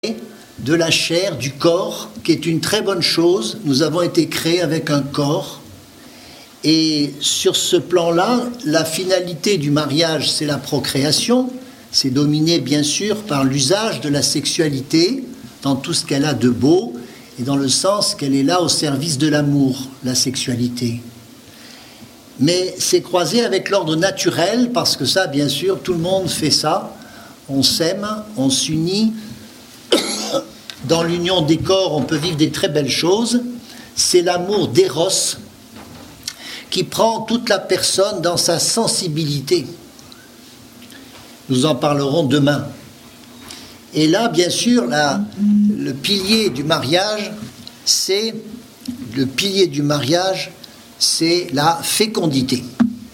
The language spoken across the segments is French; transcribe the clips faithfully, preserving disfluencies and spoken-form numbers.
de la chair, du corps, qui est une très bonne chose. Nous avons été créés avec un corps. Et sur ce plan-là, la finalité du mariage, c'est la procréation. C'est dominé, bien sûr, par l'usage de la sexualité, dans tout ce qu'elle a de beau, et dans le sens qu'elle est là au service de l'amour, la sexualité. Mais c'est croisé avec l'ordre naturel, parce que ça, bien sûr, tout le monde fait ça. On s'aime, on s'unit. Dans l'union des corps, on peut vivre des très belles choses. C'est l'amour d'éros qui prend toute la personne dans sa sensibilité. Nous en parlerons demain. Et là, bien sûr, la, le pilier du mariage, c'est le pilier du mariage, c'est la fécondité.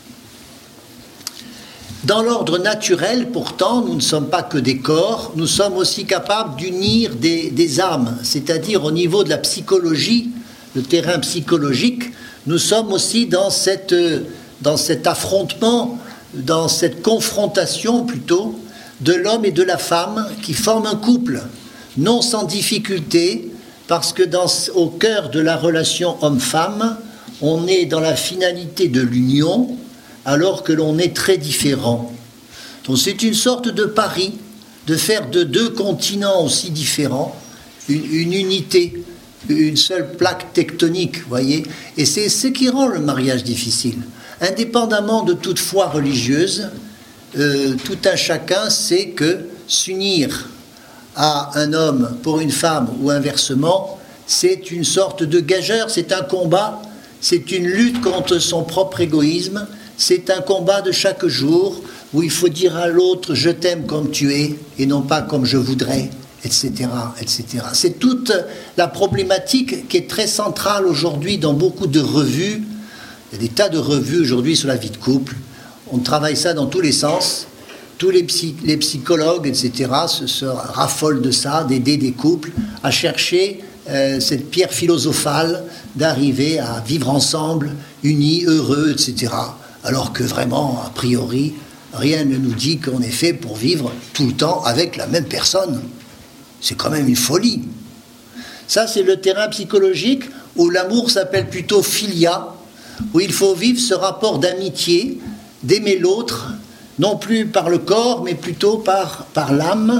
Dans l'ordre naturel, pourtant, nous ne sommes pas que des corps, nous sommes aussi capables d'unir des, des âmes, c'est-à-dire au niveau de la psychologie, le terrain psychologique, nous sommes aussi dans, cette, dans cet affrontement, dans cette confrontation plutôt, de l'homme et de la femme qui forment un couple, non sans difficulté, parce que dans, au cœur de la relation homme-femme, on est dans la finalité de l'union, alors que l'on est très différents. Donc c'est une sorte de pari, de faire de deux continents aussi différents, une, une unité, une seule plaque tectonique, voyez. Et c'est ce qui rend le mariage difficile. Indépendamment de toute foi religieuse, euh, tout un chacun sait que s'unir à un homme pour une femme ou inversement, c'est une sorte de gageur, c'est un combat, c'est une lutte contre son propre égoïsme. C'est un combat de chaque jour où il faut dire à l'autre « je t'aime comme tu es » et non pas comme je voudrais, et cetera, et cetera. C'est toute la problématique qui est très centrale aujourd'hui dans beaucoup de revues. Il y a des tas de revues aujourd'hui sur la vie de couple. On travaille ça dans tous les sens. Tous les, psy, les psychologues, et cetera, se, se raffolent de ça, d'aider des couples à chercher euh, cette pierre philosophale d'arriver à vivre ensemble, unis, heureux, et cetera. Alors que vraiment, a priori, rien ne nous dit qu'on est fait pour vivre tout le temps avec la même personne. C'est quand même une folie. Ça, c'est le terrain psychologique où l'amour s'appelle plutôt philia, où il faut vivre ce rapport d'amitié, d'aimer l'autre, non plus par le corps, mais plutôt par, par l'âme.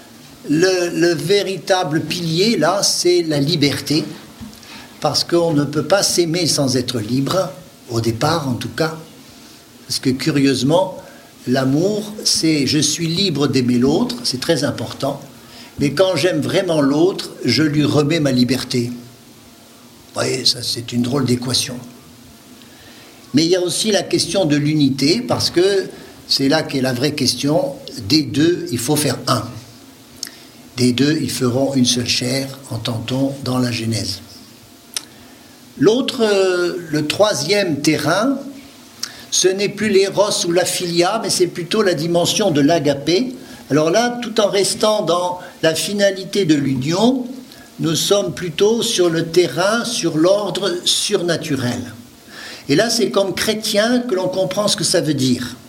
Le, le véritable pilier, là, c'est la liberté, parce qu'on ne peut pas s'aimer sans être libre, au départ en tout cas. Parce que curieusement, l'amour, c'est je suis libre d'aimer l'autre, c'est très important, mais quand j'aime vraiment l'autre, je lui remets ma liberté. Vous voyez, ça c'est une drôle d'équation. Mais il y a aussi la question de l'unité, parce que c'est là qu'est la vraie question. Des deux, il faut faire un. Des deux, ils feront une seule chair, entend-on dans la Genèse. L'autre, le troisième terrain, ce n'est plus l'éros ou la philia, mais c'est plutôt la dimension de l'agapé. Alors là, tout en restant dans la finalité de l'union, nous sommes plutôt sur le terrain, sur l'ordre surnaturel. Et là, c'est comme chrétien que l'on comprend ce que ça veut dire.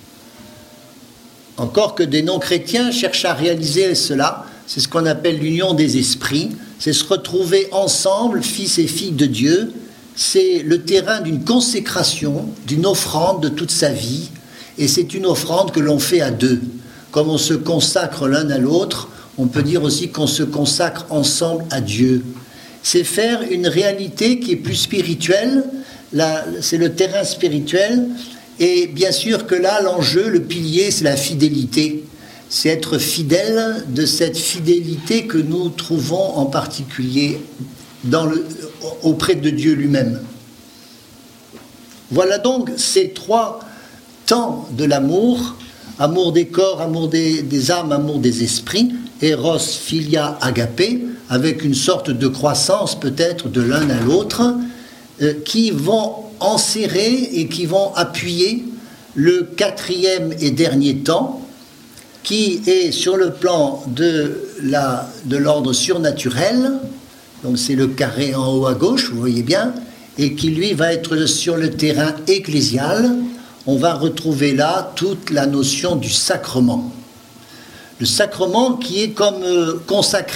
Encore que des non-chrétiens cherchent à réaliser cela, c'est ce qu'on appelle l'union des esprits, c'est se retrouver ensemble, fils et filles de Dieu. C'est le terrain d'une consécration, d'une offrande de toute sa vie, et c'est une offrande que l'on fait à deux. Comme on se consacre l'un à l'autre, on peut dire aussi qu'on se consacre ensemble à Dieu. C'est faire une réalité qui est plus spirituelle, là, c'est le terrain spirituel, et bien sûr que là, l'enjeu, le pilier, c'est la fidélité. C'est être fidèle de cette fidélité que nous trouvons en particulier dans le, auprès de Dieu lui-même. Voilà donc ces trois temps de l'amour, amour des corps, amour des, des âmes, amour des esprits, Eros, Philia, Agapé, avec une sorte de croissance peut-être de l'un à l'autre, euh, qui vont enserrer et qui vont appuyer le quatrième et dernier temps, qui est sur le plan de, la, de l'ordre surnaturel, donc c'est le carré en haut à gauche, vous voyez bien, et qui lui va être sur le terrain ecclésial. On va retrouver là toute la notion du sacrement. le sacrement qui est comme euh, consacré